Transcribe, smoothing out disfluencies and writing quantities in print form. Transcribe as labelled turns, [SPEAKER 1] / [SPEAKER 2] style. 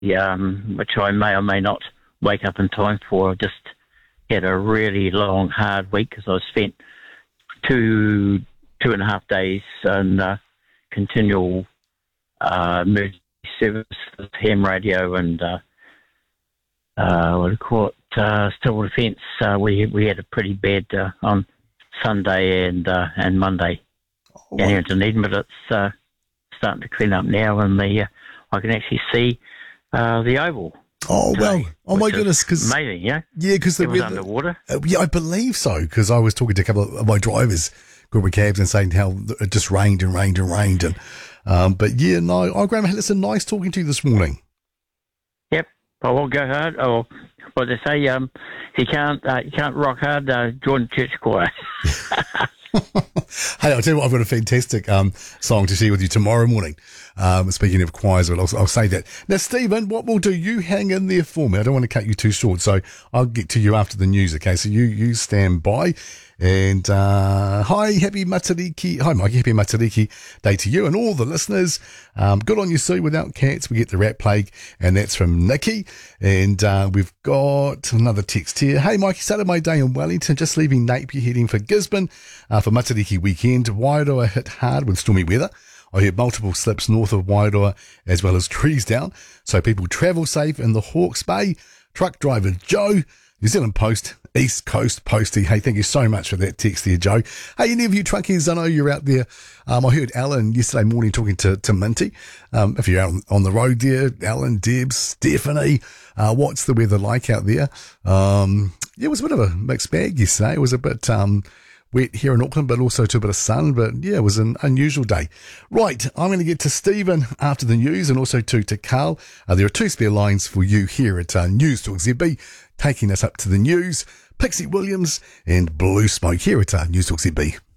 [SPEAKER 1] which I may or may not wake up in time for. I just had a really long, hard week because I spent two and a half days in continual emergency service, ham radio, and what do you call it, civil defence. We had a pretty bad on Sunday and Monday down here in Dunedin, but it's starting to clean up now, and I can actually see the Oval.
[SPEAKER 2] Oh,
[SPEAKER 1] today,
[SPEAKER 2] well, oh my goodness. Cause,
[SPEAKER 1] amazing, yeah?
[SPEAKER 2] Yeah, because
[SPEAKER 1] it was underwater.
[SPEAKER 2] Yeah, I believe so, because I was talking to a couple of my drivers, Gilbert cabs, and saying how it just rained and rained and rained. And but yeah, no, Graham, listen, nice talking to you this morning.
[SPEAKER 1] Yep, I will go hard. Or what they say, you can't rock hard, join the church choir.
[SPEAKER 2] Hey, I'll tell you what, I've got a fantastic song to share with you tomorrow morning. Speaking of choirs, but I'll say that. Now, Stephen, what we'll do, you hang in there for me. I don't want to cut you too short, so I'll get to you after the news, okay? So you stand by. And hi, happy Matariki. Hi, Mikey, happy Matariki Day to you and all the listeners. Good on you, Sue. Without cats, we get the rat plague. And that's from Nikki. And we've got another text here. Hey, Mikey, started my day in Wellington, just leaving Napier, heading for Gisborne for Matariki weekend. Wairoa hit hard with stormy weather. I heard multiple slips north of Wairoa as well as trees down. So people travel safe in the Hawke's Bay. Truck driver Joe, New Zealand Post, East Coast Postie. Hey, thank you so much for that text there, Joe. Hey, any of you truckies, I know you're out there. I heard Alan yesterday morning talking to Minty. If you're out on the road there, Alan, Debs, Stephanie, what's the weather like out there? Yeah, it was a bit of a mixed bag yesterday. It was a bit wet here in Auckland, but also to a bit of sun. But yeah, it was an unusual day. Right, I'm going to get to Stephen after the news and also to Carl. There are two spare lines for you here at News Talk ZB. Taking us up to the news, Pixie Williams and Blue Smoke here at News Talk ZB.